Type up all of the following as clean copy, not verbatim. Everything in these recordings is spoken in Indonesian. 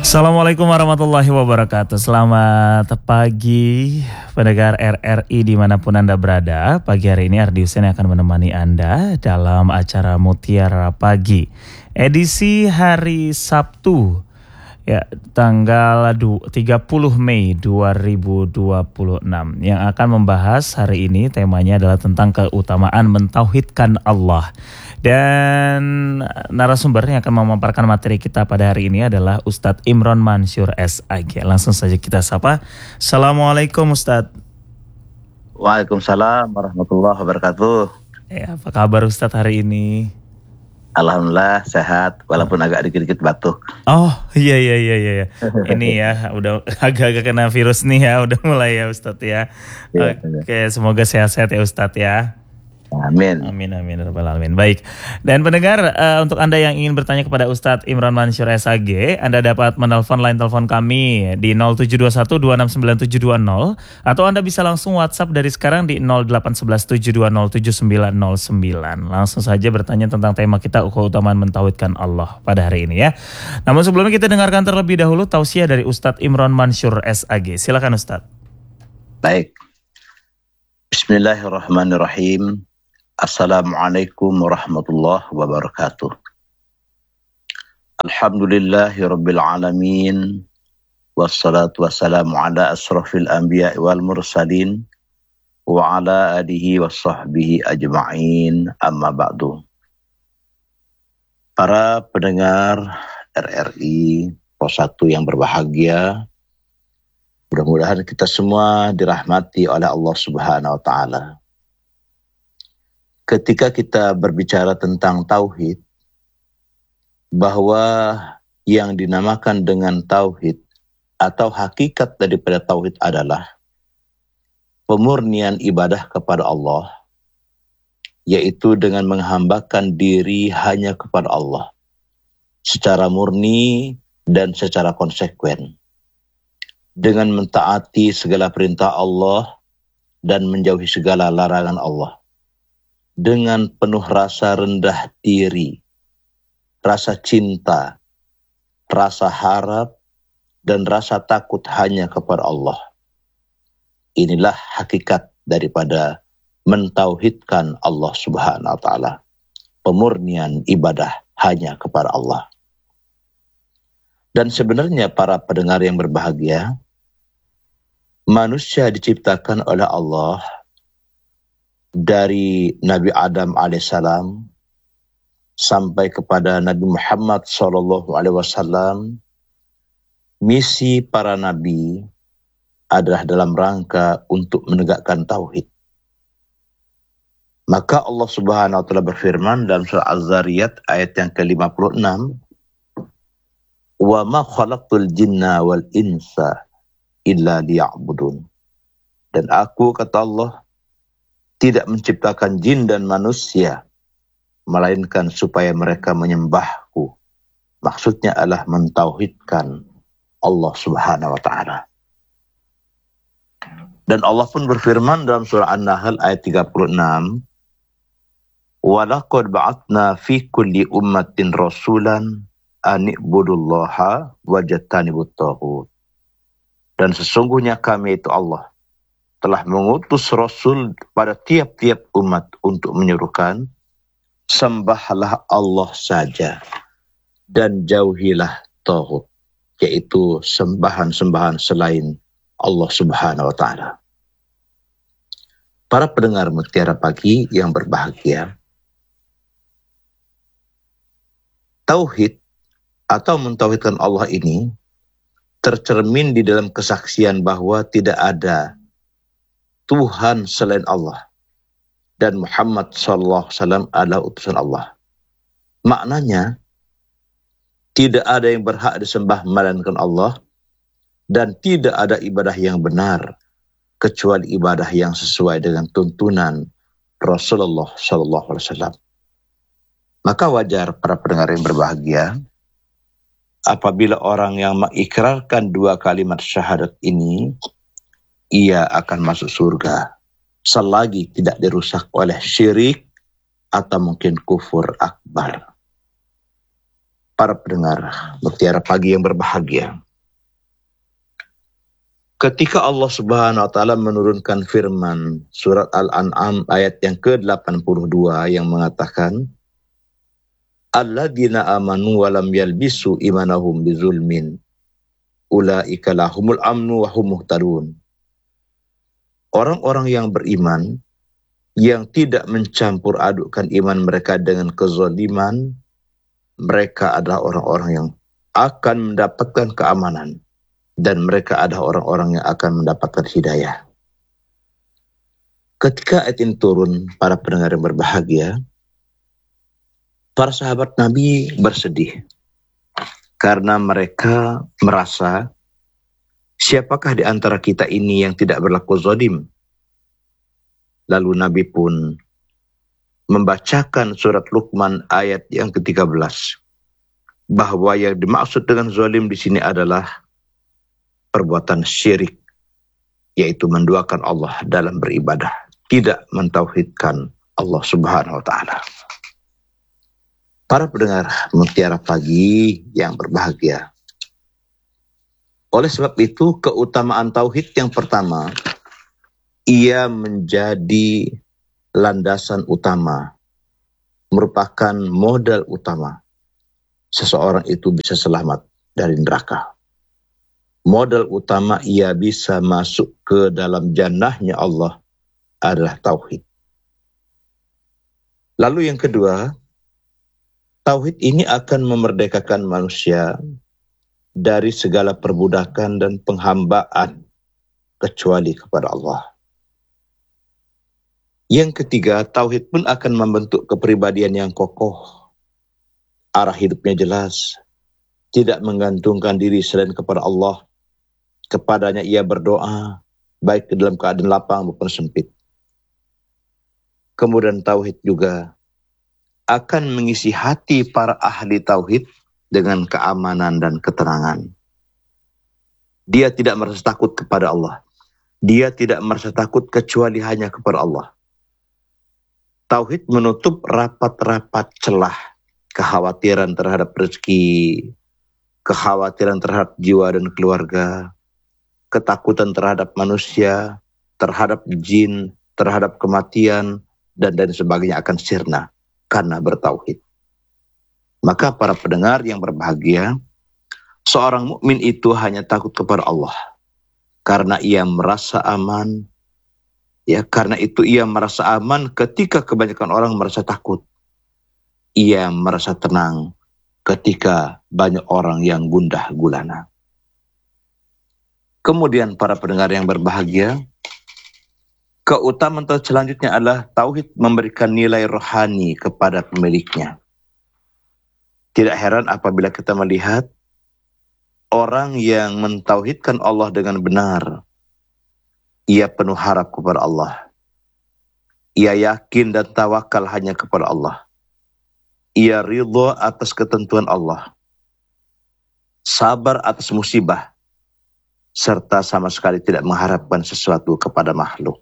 Assalamualaikum warahmatullahi wabarakatuh. Selamat pagi pendengar RRI dimanapun Anda berada. Pagi hari ini Ardi Hussein akan menemani Anda dalam acara Mutiara Pagi edisi hari Sabtu, ya, tanggal 30 Mei 2026. Yang akan membahas hari ini temanya adalah tentang keutamaan mentauhidkan Allah. Dan narasumber yang akan memaparkan materi kita pada hari ini adalah Ustadz Imron Mansyur SAG. Langsung saja kita sapa. Assalamualaikum Ustadz. Waalaikumsalam warahmatullahi wabarakatuh. Ya, apa kabar Ustadz hari ini? Alhamdulillah sehat, walaupun agak dikit-dikit batuk. Oh iya. Ini ya udah agak-agak kena virus nih ya, udah mulai ya Ustadz ya. Iya, Oke, semoga sehat-sehat ya Ustadz ya. Amin. Amin rabbal alamin. Baik. Dan pendengar, untuk Anda yang ingin bertanya kepada Ustadz Imron Mansyur SAG, Anda dapat menelpon line telepon kami di 0721269720 atau Anda bisa langsung WhatsApp dari sekarang di 08117207909. Langsung saja bertanya tentang tema kita, keutamaan mentauhidkan Allah pada hari ini ya. Namun sebelumnya kita dengarkan terlebih dahulu tausiah dari Ustadz Imron Mansyur SAG. Silakan Ustadz. Baik. Bismillahirrahmanirrahim. Assalamualaikum warahmatullahi wabarakatuh. Alhamdulillahirabbil alamin. Wassalatu wassalamu ala asrafil anbiya'i wal mursalin wa ala alihi washabbihi ajma'in, amma ba'du. Para pendengar RRI Pos 1 yang berbahagia, mudah-mudahan kita semua dirahmati oleh Allah Subhanahu wa taala. Ketika kita berbicara tentang tauhid, bahwa yang dinamakan dengan tauhid atau hakikat daripada tauhid adalah pemurnian ibadah kepada Allah, yaitu dengan menghambakan diri hanya kepada Allah secara murni dan secara konsekuen, dengan mentaati segala perintah Allah dan menjauhi segala larangan Allah, dengan penuh rasa rendah diri, rasa cinta, rasa harap, dan rasa takut hanya kepada Allah. Inilah hakikat daripada mentauhidkan Allah Subhanahu wa taala. Pemurnian ibadah hanya kepada Allah. Dan sebenarnya para pendengar yang berbahagia, manusia diciptakan oleh Allah dari Nabi Adam alaihissalam sampai kepada Nabi Muhammad SAW. Misi para nabi adalah dalam rangka untuk menegakkan tauhid. Maka Allah Subhanahu wa taala berfirman dalam surah Az-Zariyat ayat yang ke-56, "Wa ma khalaqtul jinna wal insa illa liya'budun." Dan aku, kata Allah, tidak menciptakan jin dan manusia, melainkan supaya mereka menyembahku. Maksudnya adalah mentauhidkan Allah Subhanahu wa ta'ala. Dan Allah pun berfirman dalam surah An-Nahl ayat 36, "Walaqad ba'atna fi kulli ummatin rasulan an i'budullaha wajtanibut taghut." Dan sesungguhnya kami itu Allah telah mengutus Rasul pada tiap-tiap umat untuk menyuruhkan, sembahlah Allah saja dan jauhilah taghut, yaitu sembahan-sembahan selain Allah Subhanahu wa taala. Para pendengar Mutiara Pagi yang berbahagia, tauhid atau mentauhidkan Allah ini tercermin di dalam kesaksian bahwa tidak ada Tuhan selain Allah dan Muhammad SAW adalah utusan Allah. Maknanya, tidak ada yang berhak disembah melainkan Allah, dan tidak ada ibadah yang benar kecuali ibadah yang sesuai dengan tuntunan Rasulullah SAW. Maka wajar para pendengar yang berbahagia, apabila orang yang mengikrarkan dua kalimat syahadat ini, ia akan masuk surga selagi tidak dirusak oleh syirik atau mungkin kufur akbar. para pendengar Mutiara Pagi yang berbahagia. Ketika Allah Subhanahu wa taala menurunkan firman surat Al-An'am ayat yang ke-82 yang mengatakan alladzina amanu wa lam yalbisu imanahum bizulmin ulaika lahumul amnu wa hum muhtadun. Orang-orang yang beriman yang tidak mencampur adukkan iman mereka dengan kezaliman, mereka adalah orang-orang yang akan mendapatkan keamanan dan mereka adalah orang-orang yang akan mendapatkan hidayah. Ketika ayat ini turun, para pendengar yang berbahagia, para sahabat Nabi bersedih karena mereka merasa siapakah di antara kita ini yang tidak berlaku zalim? Lalu Nabi pun membacakan surat Luqman ayat yang ke-13 bahwa yang dimaksud dengan zalim di sini adalah perbuatan syirik, yaitu menduakan Allah dalam beribadah, tidak mentauhidkan Allah Subhanahu wa taala. Para pendengar Mutiara Pagi yang berbahagia. Oleh sebab itu, keutamaan tauhid yang pertama, ia menjadi landasan utama, merupakan modal utama seseorang itu bisa selamat dari neraka. Modal utama ia bisa masuk ke dalam jannahnya Allah adalah tauhid. Lalu yang kedua, tauhid ini akan memerdekakan manusia dari segala perbudakan dan penghambaan kecuali kepada Allah. Yang ketiga, tauhid pun akan membentuk kepribadian yang kokoh. Arah hidupnya jelas, tidak menggantungkan diri selain kepada Allah. Kepadanya ia berdoa, baik ke dalam keadaan lapang maupun sempit. Kemudian tauhid juga akan mengisi hati para ahli tauhid dengan keamanan dan ketenangan. Dia tidak merasa takut kepada Allah. Dia tidak merasa takut kecuali hanya kepada Allah. Tauhid menutup rapat-rapat celah kekhawatiran terhadap rezeki, kekhawatiran terhadap jiwa dan keluarga, ketakutan terhadap manusia, terhadap jin, terhadap kematian, dan sebagainya akan sirna karena bertauhid. Maka para pendengar yang berbahagia, seorang mukmin itu hanya takut kepada Allah karena ia merasa aman. Ya, karena itu ia merasa aman ketika kebanyakan orang merasa takut. Ia merasa tenang ketika banyak orang yang gundah gulana. Kemudian para pendengar yang berbahagia, keutamaan selanjutnya adalah tauhid memberikan nilai rohani kepada pemiliknya. Tidak heran apabila kita melihat orang yang mentauhidkan Allah dengan benar, ia penuh harap kepada Allah. Ia yakin dan tawakal hanya kepada Allah. Ia ridho atas ketentuan Allah. Sabar atas musibah. Serta sama sekali tidak mengharapkan sesuatu kepada makhluk.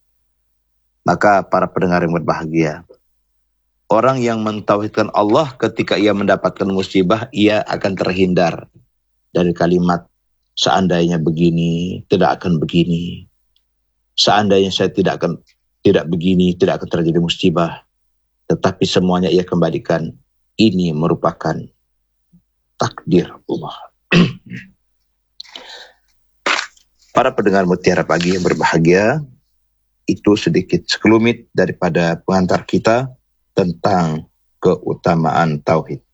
Maka para pendengar yang berbahagia, orang yang mentauhidkan Allah ketika ia mendapatkan musibah, ia akan terhindar dari kalimat seandainya begini, tidak akan begini. Seandainya saya tidak begini, tidak akan terjadi musibah. Tetapi semuanya ia kembalikan. Ini merupakan takdir Allah. Para pendengar Mutiara Pagi yang berbahagia, itu sedikit sekelumit daripada pengantar kita tentang keutamaan tauhid.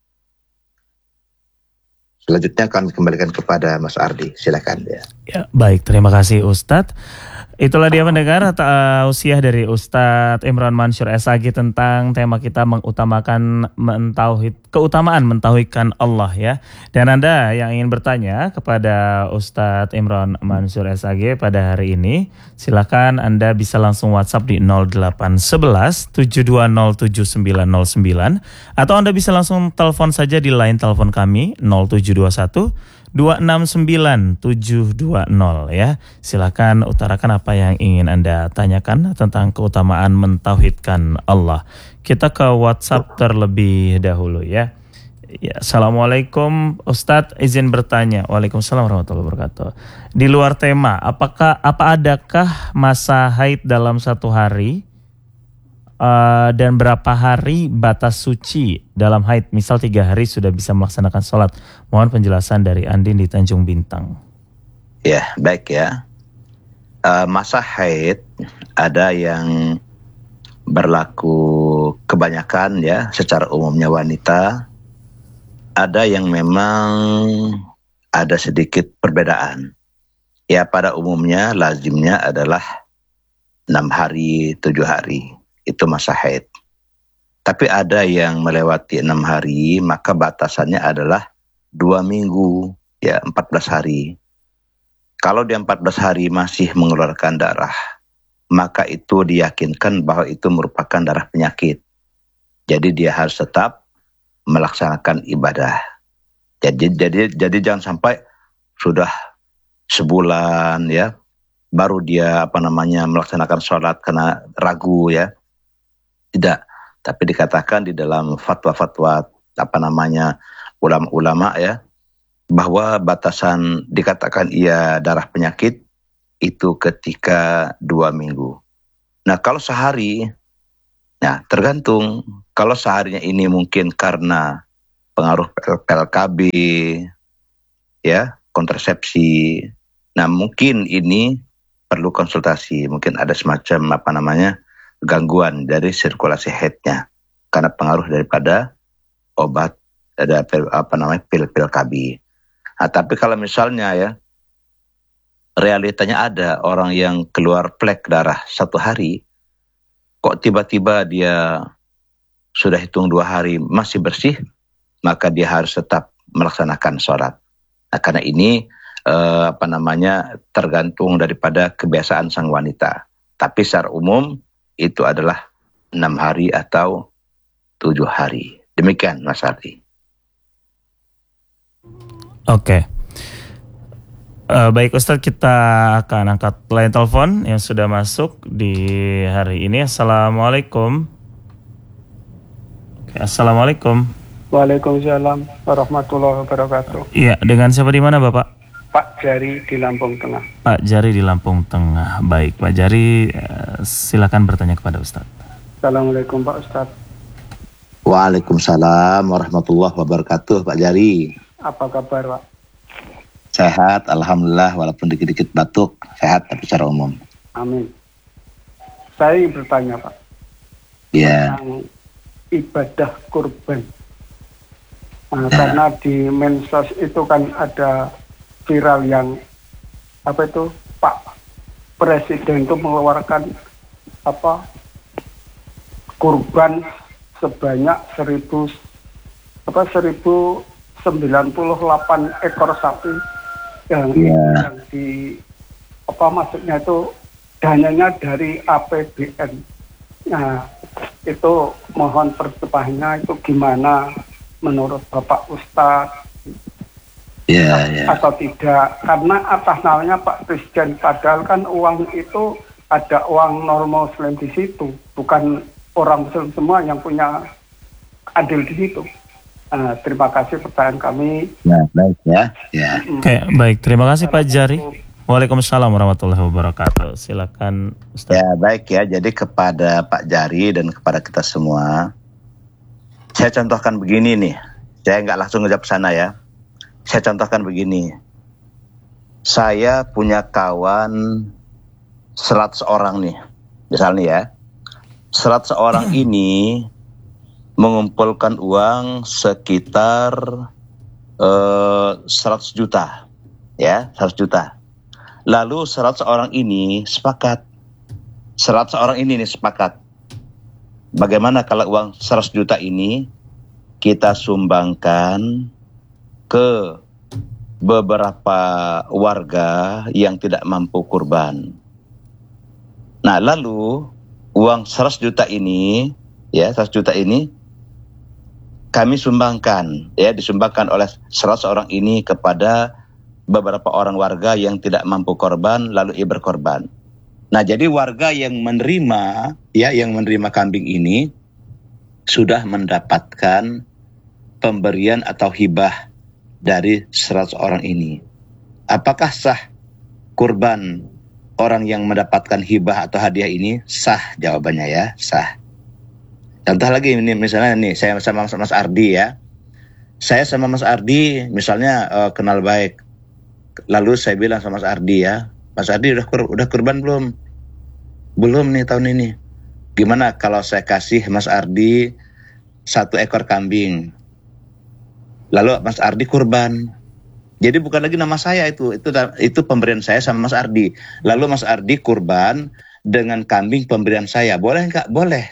Selanjutnya kami kembalikan kepada Mas Ardi. Silakan ya. Ya, baik, terima kasih Ustadz. Itulah dia pendengar tausiah dari Ustadz Imron Mansur SAG tentang tema kita mengutamakan keutamaan mentauhidkan Allah ya. Dan Anda yang ingin bertanya kepada Ustadz Imron Mansur SAG pada hari ini, silakan Anda bisa langsung WhatsApp di 0811 7207 909 atau Anda bisa langsung telepon saja di line telepon kami 0721 269-720 ya. Silakan utarakan apa yang ingin Anda tanyakan tentang keutamaan mentauhidkan Allah. Kita ke WhatsApp terlebih dahulu ya. Ya, Assalamualaikum Ustadz, izin bertanya. Waalaikumsalam warahmatullahi wabarakatuh. Di luar tema, adakah masa haid dalam satu hari? Dan berapa hari batas suci dalam haid? Misal 3 hari sudah bisa melaksanakan sholat. Mohon penjelasan dari Andin di Tanjung Bintang. Ya, baik ya. Masa haid ada yang berlaku kebanyakan ya, secara umumnya wanita. Ada yang memang ada sedikit perbedaan. Ya, pada umumnya lazimnya adalah 6 hari, 7 hari. Itu masa haid. Tapi ada yang melewati 6 hari, maka batasannya adalah 2 minggu, ya 14 hari. Kalau di 14 hari masih mengeluarkan darah, maka itu diyakinkan bahwa itu merupakan darah penyakit. Jadi dia harus tetap melaksanakan ibadah. Jadi jangan sampai sudah sebulan ya baru dia melaksanakan sholat karena ragu ya. Tidak, tapi dikatakan di dalam fatwa-fatwa ulama-ulama ya, bahwa batasan dikatakan ia darah penyakit itu ketika 2 minggu. Nah kalau sehari, nah tergantung. Kalau seharinya ini mungkin karena pengaruh PLKB, ya kontrasepsi. Nah mungkin ini perlu konsultasi. Mungkin ada semacam gangguan dari sirkulasi haidnya karena pengaruh daripada obat, ada pil-pil KB. Nah, tapi kalau misalnya ya realitanya ada orang yang keluar plek darah 1 hari, kok tiba-tiba dia sudah hitung 2 hari masih bersih, maka dia harus tetap melaksanakan sholat. Nah, karena ini tergantung daripada kebiasaan sang wanita. Tapi secara umum itu adalah 6 hari atau 7 hari. Demikian Mas Ardi. Oke. Baik Ustadz, kita akan angkat line telepon yang sudah masuk di hari ini. Assalamualaikum. Oke, Assalamualaikum. Waalaikumsalam warahmatullahi wabarakatuh. Iya, dengan siapa di mana Bapak? Pak Jari di Lampung Tengah. Pak Jari di Lampung Tengah. Baik, Pak Jari, silakan bertanya kepada Ustadz. Assalamualaikum Pak Ustadz. Waalaikumsalam warahmatullahi wabarakatuh, Pak Jari. Apa kabar Pak? Sehat, alhamdulillah, walaupun dikit-dikit batuk, sehat tapi secara umum. Amin. Saya ingin bertanya Pak. Ya. Tentang ibadah kurban. Nah, karena di medsos itu kan ada viral yang Pak Presiden itu mengeluarkan kurban sebanyak 1098 ekor sapi yang di maksudnya itu dananya dari APBN. Nah itu mohon pertanyaan itu gimana menurut Bapak Ustadz? Atau tidak, karena atas namanya Pak Presiden, padahal kan uang itu ada uang normal Muslim di situ, bukan orang Muslim semua yang punya andil di situ. Terima kasih pertanyaan kami. Nah, baik ya. Oke, baik, terima kasih Pak Jari. Waalaikumsalam warahmatullahi wabarakatuh. Silakan Ustaz. Ya, baik ya. Jadi kepada Pak Jari dan kepada kita semua, saya contohkan begini nih. Saya nggak langsung ngejawab sana ya. Saya contohkan begini. Saya punya kawan 100 orang nih. Misalnya ya. 100 orang ini mengumpulkan uang sekitar 100 juta. Ya, 100 juta. Lalu 100 orang ini sepakat. 100 orang ini nih sepakat. Bagaimana kalau uang 100 juta ini kita sumbangkan ke beberapa warga yang tidak mampu kurban. Nah, lalu uang 100 juta ini, ya 100 juta ini kami sumbangkan, ya disumbangkan oleh 100 orang ini kepada beberapa orang warga yang tidak mampu korban, lalu ia berkorban. Nah, jadi warga yang menerima, ya yang menerima kambing ini sudah mendapatkan pemberian atau hibah dari 100 orang ini. Apakah sah kurban orang yang mendapatkan hibah atau hadiah ini? Sah jawabannya ya, sah. Contoh lagi ini, misalnya nih saya sama Mas Ardi ya. Saya sama Mas Ardi misalnya kenal baik. Lalu saya bilang sama Mas Ardi ya, Mas Ardi udah kurban belum? Belum nih tahun ini. Gimana kalau saya kasih Mas Ardi 1 ekor kambing? Lalu Mas Ardi kurban. Jadi bukan lagi nama saya itu pemberian saya sama Mas Ardi. Lalu Mas Ardi kurban dengan kambing pemberian saya. Boleh nggak? Boleh.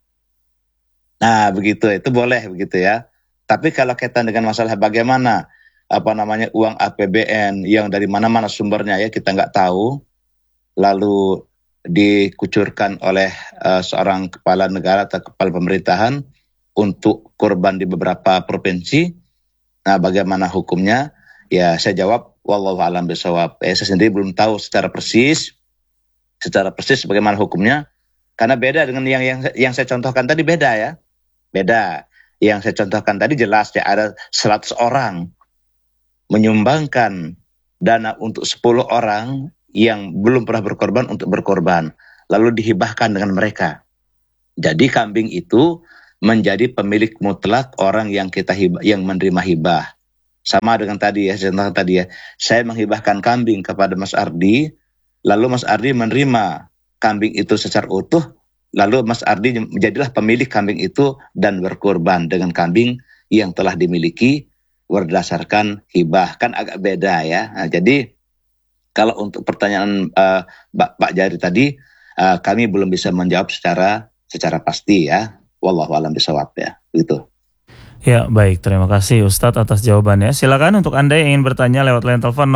Nah begitu, itu boleh begitu ya. Tapi kalau kaitan dengan masalah bagaimana uang APBN yang dari mana-mana sumbernya ya kita nggak tahu, lalu dikucurkan oleh seorang kepala negara atau kepala pemerintahan untuk kurban di beberapa provinsi. Nah, bagaimana hukumnya? Ya, saya jawab wallahu a'lam bishawab. Saya sendiri belum tahu secara persis bagaimana hukumnya, karena beda dengan yang saya contohkan tadi, beda ya. Beda. Yang saya contohkan tadi jelas ya, ada 100 orang menyumbangkan dana untuk 10 orang yang belum pernah berkorban untuk berkorban, lalu dihibahkan dengan mereka. Jadi kambing itu menjadi pemilik mutlak orang yang yang menerima hibah. Sama dengan tadi ya, saya menghibahkan kambing kepada Mas Ardi, lalu Mas Ardi menerima kambing itu secara utuh, lalu Mas Ardi menjadilah pemilik kambing itu dan berkorban dengan kambing yang telah dimiliki berdasarkan hibah. Kan agak beda ya. Nah, jadi kalau untuk pertanyaan Pak Jari tadi, kami belum bisa menjawab secara pasti ya. Wallahu a'lam bishawab ya, begitu. Ya, baik. Terima kasih Ustadz atas jawabannya. Silakan untuk Anda yang ingin bertanya lewat line telepon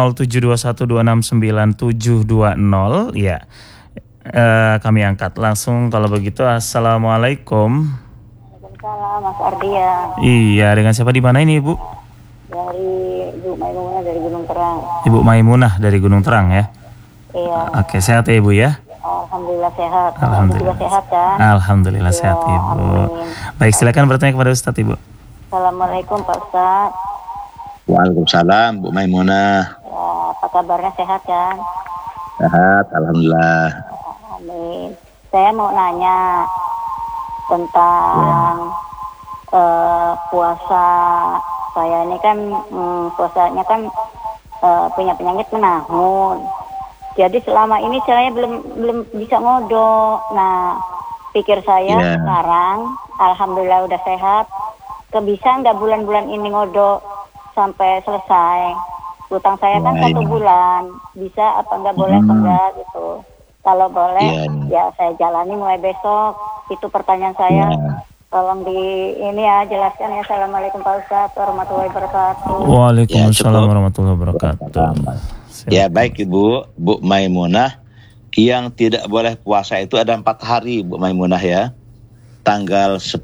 0721269720. Ya, kami angkat langsung kalau begitu. Assalamualaikum. Waalaikumsalam, Mas Ardia. Iya, dengan siapa di mana ini, Ibu? Dari Ibu Maimunah dari Gunung Terang. Ibu Maimunah dari Gunung Terang ya? Iya. Oke, sehat ya Ibu ya? Alhamdulillah sehat. Alhamdulillah sehat kan? Alhamdulillah Ya, sehat Ibu. amin. Baik, silakan bertanya kepada Ustadz Ibu. Assalamualaikum Pak Ustadz. Waalaikumsalam Bu Maimunah. Ya, apa kabarnya, sehat kan? Sehat, alhamdulillah. Amin. Saya mau nanya tentang puasa. Saya ini kan puasanya kan punya penyakit menahun. Jadi selama ini saya belum bisa ngodok. Nah, pikir saya sekarang alhamdulillah udah sehat. Bisa nggak bulan-bulan ini ngodok sampai selesai? Utang saya kan 1 bulan. Bisa apa nggak boleh apa enggak gitu. Kalau boleh ya saya jalani mulai besok. Itu pertanyaan saya. Tolong ini ya jelaskan ya. Assalamualaikum Pak Ustadz warahmatullahi wabarakatuh. Waalaikumsalam warahmatullahi wabarakatuh. Ya baik Ibu, Bu Maimunah, yang tidak boleh puasa itu ada 4 hari Bu Maimunah ya. Tanggal 10,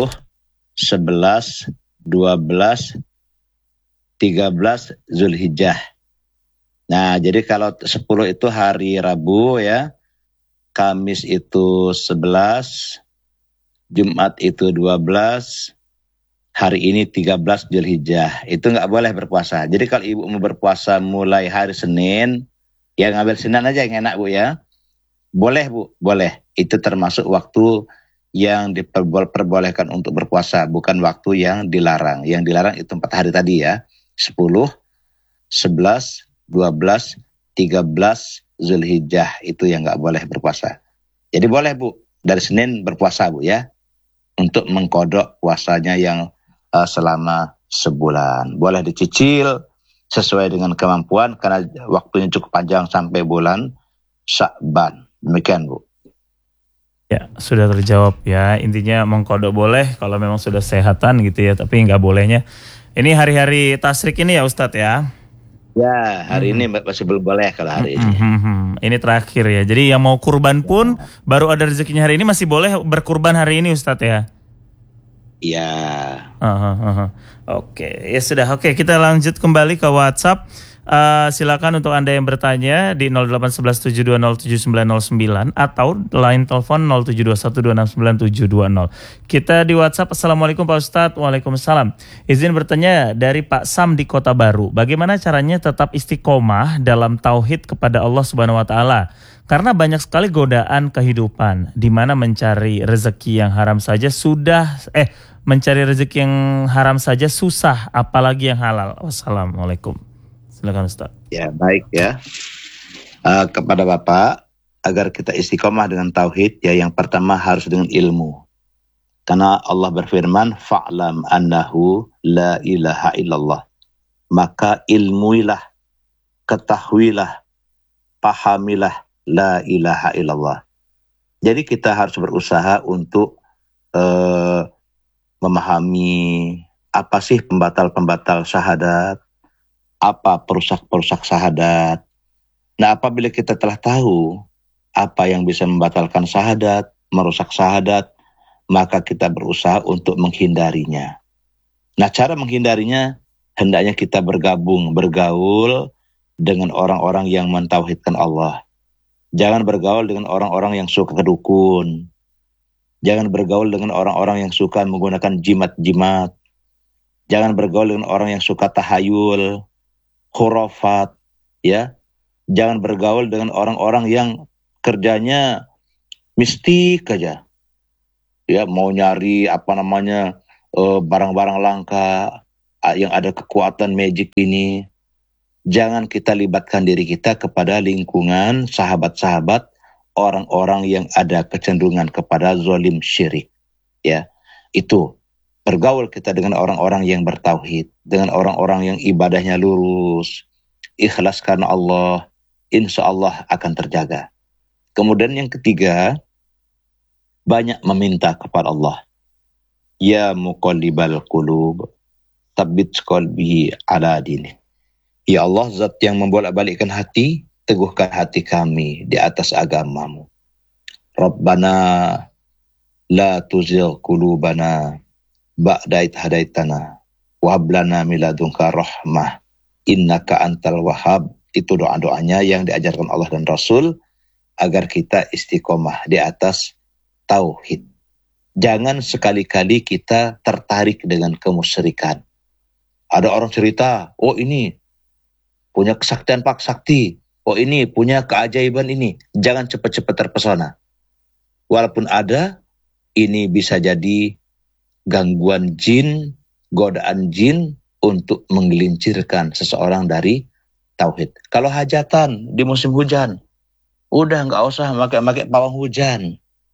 11, 12, 13 Zulhijjah. Nah, jadi kalau 10 itu hari Rabu ya, Kamis itu 11, Jumat itu 12, hari ini 13 Zulhijjah. Itu nggak boleh berpuasa. Jadi kalau Ibu mau berpuasa mulai hari Senin, ya ngambil Senin aja yang enak Bu ya. Boleh Bu, boleh. Itu termasuk waktu yang diperbolehkan untuk berpuasa, bukan waktu yang dilarang. Yang dilarang itu 4 hari tadi ya. 10, 11, 12, 13 Zulhijjah itu yang nggak boleh berpuasa. Jadi boleh Bu, dari Senin berpuasa Bu ya, untuk mengkodok puasanya yang selama sebulan. Boleh dicicil sesuai dengan kemampuan karena waktunya cukup panjang sampai bulan Sya'ban. Demikian Bu. Ya, sudah terjawab ya. Intinya mengkodok boleh kalau memang sudah sehatan gitu ya, tapi nggak bolehnya. Ini hari-hari tasrik ini ya Ustadz ya? Ya, hari ini masih belum boleh kalau hari ini. Ini terakhir ya. Jadi yang mau kurban pun baru ada rezekinya hari ini masih boleh berkurban hari ini Ustadz ya? Iya. Oke, ya sudah. Oke, kita lanjut kembali ke WhatsApp. Silakan untuk Anda yang bertanya di 08117207909 atau line telepon 0721269720. Kita di WhatsApp. Assalamualaikum Pak Ustadz. Waalaikumsalam. Izin bertanya dari Pak Sam di Kota Baru. Bagaimana caranya tetap istiqomah dalam tauhid kepada Allah Subhanahu wa taala? Karena banyak sekali godaan kehidupan di mana mencari rezeki yang haram saja mencari rezeki yang haram saja susah, apalagi yang halal. Wassalamualaikum. Silakan Ustaz. Ya, baik ya. Kepada Bapak, agar kita istiqomah dengan tauhid, ya yang pertama harus dengan ilmu. Karena Allah berfirman, fa'lam annahu la ilaha illallah. Maka ilmuilah, ketahuilah, pahamilah la ilaha illallah. Jadi kita harus berusaha untuk memahami apa sih pembatal-pembatal syahadat, apa perusak-perusak syahadat. Nah, apabila kita telah tahu apa yang bisa membatalkan syahadat, merusak syahadat, maka kita berusaha untuk menghindarinya. Nah, cara menghindarinya hendaknya kita bergaul dengan orang-orang yang mentauhidkan Allah. Jangan bergaul dengan orang-orang yang suka kedukun. Jangan bergaul dengan orang-orang yang suka menggunakan jimat-jimat. Jangan bergaul dengan orang yang suka tahayul, khurafat, ya. Jangan bergaul dengan orang-orang yang kerjanya mistik aja. Ya, mau nyari barang-barang langka yang ada kekuatan magic ini. Jangan kita libatkan diri kita kepada lingkungan sahabat-sahabat orang-orang yang ada kecenderungan kepada zalim syirik. Ya, itu. Bergaul kita dengan orang-orang yang bertauhid, dengan orang-orang yang ibadahnya lurus, ikhlas karena Allah, insya Allah akan terjaga. Kemudian yang ketiga, banyak meminta kepada Allah. Ya muqallibal qulub, tsabbit qalbi ala dinik. Ya Allah, zat yang membolak-balikkan hati, teguhkan hati kami di atas agamamu. Rabbana la tuzigh qulubana ba'da idh hadaitana wa hab lana min ladunka rahmah innaka antal wahhab. Itu doa-doanya yang diajarkan Allah dan Rasul agar kita istiqomah di atas tauhid. Jangan sekali-kali kita tertarik dengan kemusyrikan. Ada orang cerita, oh ini punya kesaktian Pak Sakti, oh ini punya keajaiban ini. Jangan cepat-cepat terpesona. Walaupun ada, ini bisa jadi gangguan jin, godaan jin untuk menggelincirkan seseorang dari tauhid. Kalau hajatan di musim hujan, udah nggak usah pakai pawang hujan.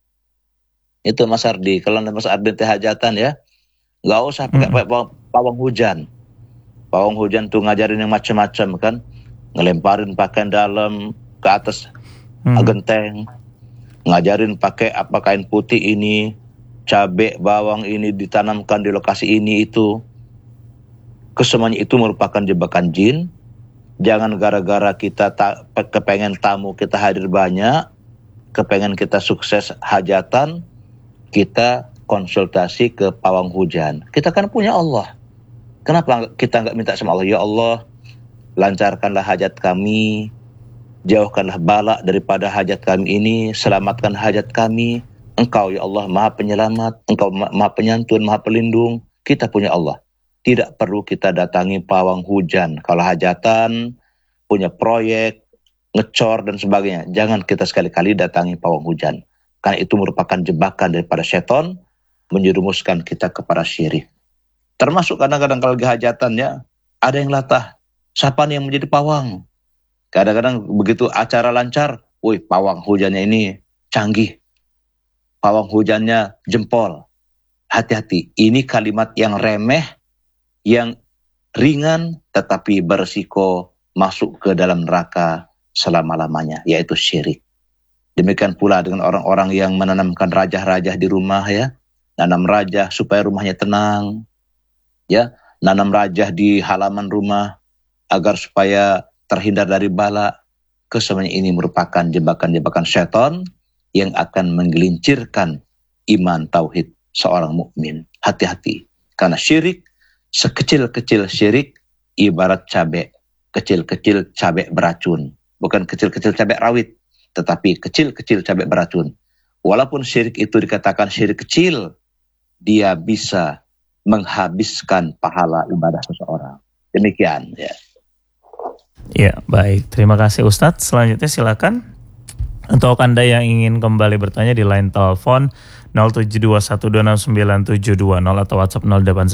Itu Mas Ardi. Kalau Mas Ardi hajatan ya, nggak usah pakai pawang hujan. Pawang hujan tuh ngajarin yang macam-macam kan, ngelemparin pakaian dalam ke atas genteng, ngajarin pakai kain putih ini. Cabai, bawang ini ditanamkan di lokasi ini itu. Kesemuanya itu merupakan jebakan jin. Jangan gara-gara kita kepengen tamu kita hadir banyak, kepengen kita sukses hajatan, kita konsultasi ke pawang hujan. Kita kan punya Allah. Kenapa kita nggak minta sama Allah? Ya Allah, lancarkanlah hajat kami, jauhkanlah bala daripada hajat kami ini, selamatkan hajat kami. Engkau ya Allah Maha Penyelamat, Engkau Maha Penyantun, Maha Pelindung. Kita punya Allah. Tidak perlu kita datangi pawang hujan. Kalau hajatan, punya proyek, ngecor dan sebagainya, jangan kita sekali-kali datangi pawang hujan. Karena itu merupakan jebakan daripada setan, menjerumuskan kita kepada syirik. Termasuk kadang-kadang kalau lagi hajatan ya, ada yang latah. Siapa nih yang menjadi pawang? Kadang-kadang begitu acara lancar, wih pawang hujannya ini canggih. Pawang hujannya jempol. Hati-hati, ini kalimat yang remeh, yang ringan, tetapi berisiko masuk ke dalam neraka selama-lamanya, yaitu syirik. Demikian pula dengan orang-orang yang menanamkan rajah-rajah di rumah ya. Nanam rajah supaya rumahnya tenang. Ya, nanam rajah di halaman rumah agar supaya terhindar dari bala. Kesemuanya ini merupakan jebakan-jebakan setan yang akan menggelincirkan iman tauhid seorang mukmin. Hati-hati, karena syirik, sekecil-kecil syirik ibarat cabai. kecil-kecil cabai beracun. Bukan kecil-kecil cabai rawit, tetapi kecil-kecil cabai beracun. Walaupun syirik itu dikatakan syirik kecil, dia bisa menghabiskan pahala ibadah seseorang. Demikian ya. Ya, baik. Terima kasih Ustadz. Selanjutnya silakan. Untuk Anda yang ingin kembali bertanya di line telepon 0721269720 atau WhatsApp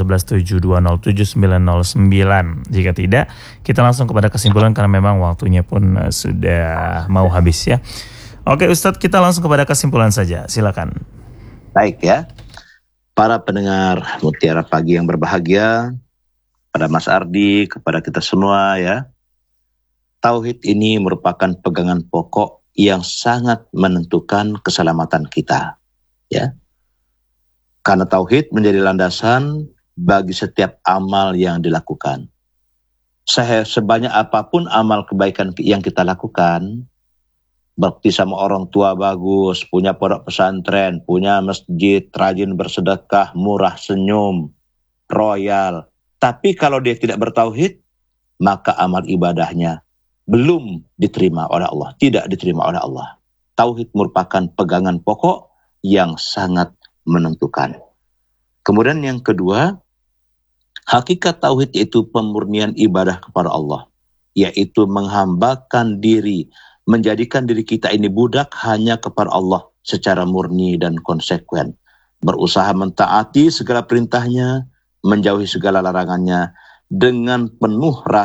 08117207909. Jika tidak, kita langsung kepada kesimpulan karena memang waktunya pun sudah mau habis ya. Oke Ustadz, kita langsung kepada kesimpulan saja. Silakan. Baik ya. Para pendengar Mutiara Pagi yang berbahagia, pada Mas Ardi, kepada kita semua ya. Tauhid ini merupakan pegangan pokok yang sangat menentukan keselamatan kita. Ya. Karena tauhid menjadi landasan bagi setiap amal yang dilakukan. Sebanyak apapun amal kebaikan yang kita lakukan, bakti sama orang tua bagus, punya pondok pesantren, punya masjid, rajin bersedekah, murah senyum, royal. Tapi kalau dia tidak bertauhid, maka amal ibadahnya belum diterima oleh Allah, tidak diterima oleh Allah. Tauhid merupakan pegangan pokok yang sangat menentukan. Kemudian yang kedua, hakikat tauhid itu pemurnian ibadah kepada Allah, yaitu menghambakan diri, menjadikan diri kita ini budak hanya kepada Allah secara murni dan konsekuen. Berusaha mentaati segala perintahnya, menjauhi segala larangannya dengan penuh rasa